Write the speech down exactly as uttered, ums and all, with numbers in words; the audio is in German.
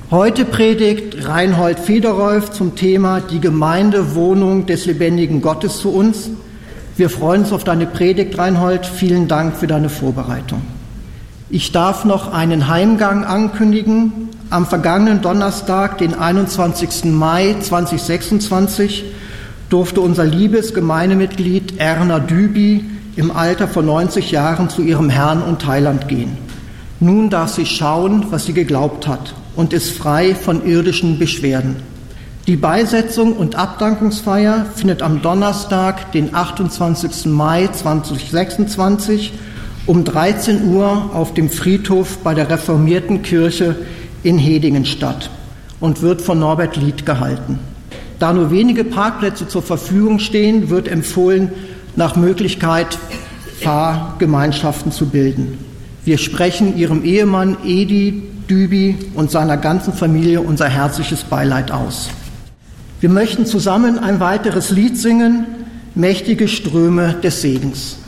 Heute predigt Reinhold Federolf zum Thema die Gemeindewohnung des lebendigen Gottes zu uns. Wir freuen uns auf deine Predigt, Reinhold. Vielen Dank für deine Vorbereitung. Ich darf noch einen Heimgang ankündigen. Am vergangenen Donnerstag, den einundzwanzigsten Mai zweitausendsechsundzwanzig, durfte unser liebes Gemeindemitglied Erna Dübi im Alter von neunzig Jahren zu ihrem Herrn und Heiland gehen. Nun darf sie schauen, was sie geglaubt hat, und ist frei von irdischen Beschwerden. Die Beisetzung und Abdankungsfeier findet am Donnerstag, den achtundzwanzigsten Mai zweitausendsechsundzwanzig, um dreizehn Uhr auf dem Friedhof bei der Reformierten Kirche in Hedingen statt und wird von Norbert Lied gehalten. Da nur wenige Parkplätze zur Verfügung stehen, wird empfohlen, nach Möglichkeit Fahrgemeinschaften zu bilden. Wir sprechen ihrem Ehemann Edi Dübi und seiner ganzen Familie unser herzliches Beileid aus. Wir möchten zusammen ein weiteres Lied singen, Mächtige Ströme des Segens.